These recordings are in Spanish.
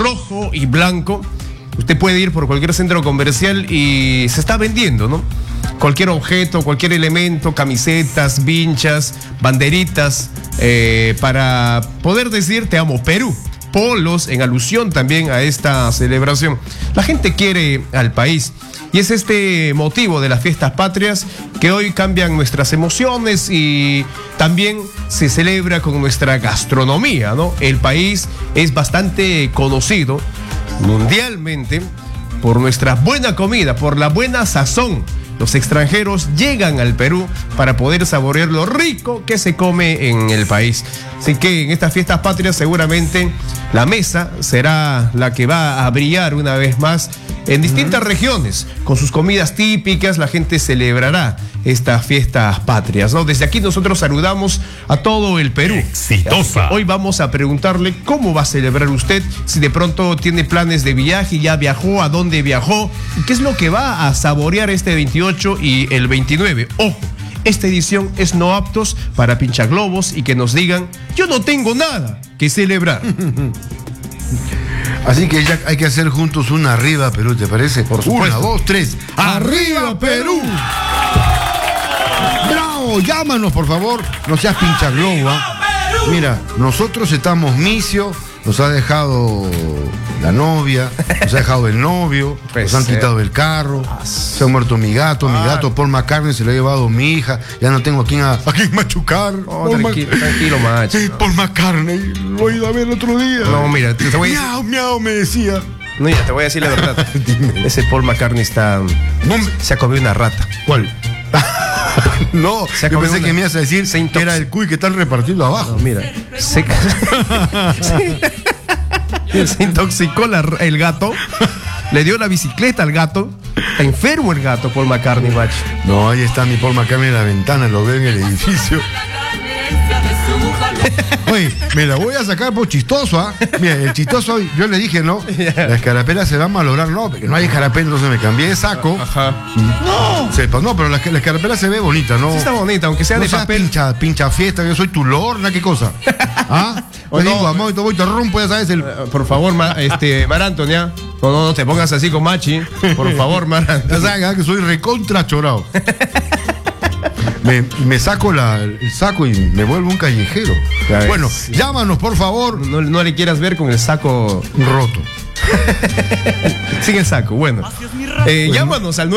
rojo y blanco. Usted puede ir por cualquier centro comercial y se está vendiendo, ¿no? Cualquier objeto, cualquier elemento, camisetas, vinchas, banderitas, para poder decir te amo Perú. Polos en alusión también a esta celebración. La gente quiere al país y es este motivo de las fiestas patrias que hoy cambian nuestras emociones y también se celebra con nuestra gastronomía, ¿no? El país es bastante conocido mundialmente por nuestra buena comida, por la buena sazón. Los extranjeros llegan al Perú para poder saborear lo rico que se come en el país. Así que en estas fiestas patrias seguramente la mesa será la que va a brillar una vez más en distintas regiones. Con sus comidas típicas la gente celebrará estas fiestas patrias, ¿no? Desde aquí nosotros saludamos a todo el Perú. Exitosa. Hoy vamos a preguntarle cómo va a celebrar usted, si de pronto tiene planes de viaje, ya viajó, a dónde viajó, y qué es lo que va a saborear este 28 y el 29. Ojo, esta edición es no aptos para pinchaglobos y que nos digan, yo no tengo nada que celebrar. Así que ya hay que hacer juntos una arriba Perú, ¿te parece? Por supuesto. 1, 2, 3. ¡Arriba Perú! ¡Bravo! Llámanos, por favor. No seas pinchaglobo, ¿ah? Mira, nosotros estamos misio, nos ha dejado la novia, nos ha dejado el novio, nos han quitado el carro, se ha muerto mi gato Paul McCartney se lo ha llevado mi hija, ya no tengo a quién machucar. Oh, tranquilo, macho. Paul McCartney, lo he ido a ver el otro día. No, mira, te voy a decir. Miau, miau, me decía. No, ya te voy a decir la verdad. Ese Paul McCartney se ha comido una rata. ¿Cuál? No, yo pensé que me ibas a decir que era el cuy que están repartiendo abajo. No, mira, se intoxicó el gato, le dio la bicicleta al gato, está enfermo el gato, Paul McCartney, macho. No, ahí está mi Paul McCartney en la ventana, lo veo en el edificio. Oye, me la voy a sacar por chistoso, ¿ah? Mira, el chistoso, yo le dije, ¿no? La escarapela se va a malograr, no, porque no hay escarapela, entonces me cambié de saco. Ajá. No, pero la escarapela se ve bonita, ¿no? Sí está bonita, aunque sea no de papel. Pincha fiesta, yo soy tu lorna, ¿qué cosa? ¿Ah? Te digo, amor, te rompo, ya sabes por favor, Mar Antonia. No te pongas así con Machi. Por favor, Mar Antonia. Ya sabes que soy recontra chorado. Me saco el saco y me vuelvo un callejero. Bueno, llámanos, por favor. No le quieras ver con el saco roto. Sin el saco, bueno. Llámanos al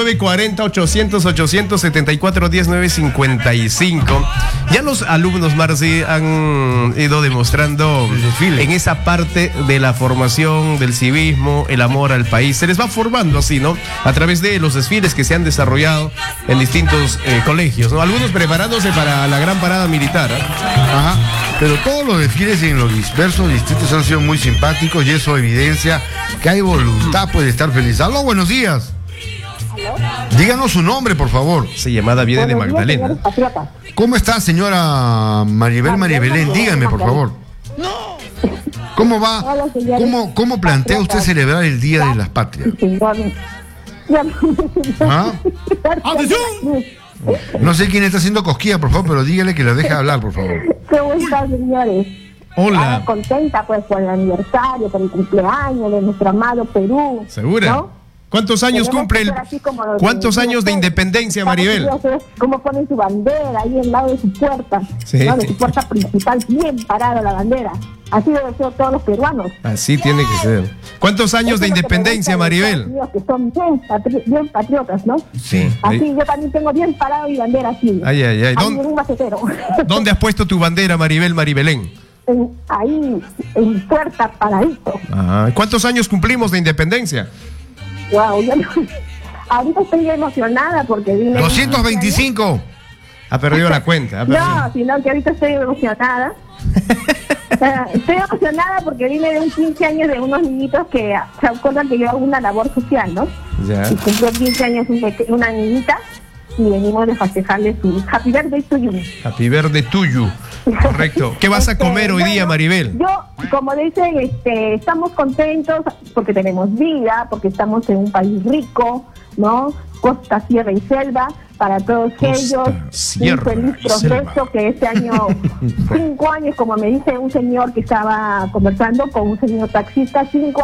940-800-874-1955. Ya los alumnos, Marci, han ido demostrando en esa parte de la formación, del civismo, el amor al país. Se les va formando así, ¿no? A través de los desfiles que se han desarrollado en distintos colegios, ¿no? Algunos preparándose para la gran parada militar, ¿eh? Ajá. Pero todos los desfiles en los diversos distritos han sido muy simpáticos y eso evidencia que hay voluntad de estar feliz. Aló, buenos días. ¿Aló? Díganos su nombre, por favor. Esa llamada viene de Magdalena. ¿Cómo está, señora Maribelén? Dígame, por favor. ¿Cómo va? ¿Cómo plantea usted celebrar el Día de las Patrias? ¿Ah? ¡Atención! No sé quién está haciendo cosquilla, por favor, pero dígale que lo deje hablar, por favor. ¿Cómo están, señores? Hola. Contenta pues por el aniversario, por el cumpleaños de nuestro amado Perú. ¿Segura? ¿No? ¿Cuántos años cumple ¿Cuántos años de independencia, Maribel? Cómo ponen su bandera ahí al lado de su puerta, sí, ¿no? De su puerta principal, bien parada la bandera. Así debe ser todos los peruanos. Así tiene que ser. ¿Cuántos años de independencia, Maribel? Que son bien patriotas, ¿no? Sí. Así yo también tengo bien parado mi bandera así. Ay. ¿Dónde has puesto tu bandera, Maribelén? Ahí, en puerta paradito. ¿Cuántos años cumplimos de independencia? Wow, ahorita estoy emocionada porque vine... 225. Ha perdido la cuenta. No, sino que ahorita estoy emocionada. Estoy emocionada porque vine de un 15 años de unos niñitos que se acuerdan que yo hago una labor social, ¿no? Ya. Y cumplió 15 años una niñita y venimos de festejarle su Happy Birthday to you. Happy Birthday to you. Correcto. ¿Qué vas a comer hoy día, Maribel? Yo, como dicen, estamos contentos porque tenemos vida, porque estamos en un país rico, ¿no? Costa, sierra y selva. Para todos ellos, un feliz proceso que este año, 5 años, como me dice un señor que estaba conversando con un señor taxista, 5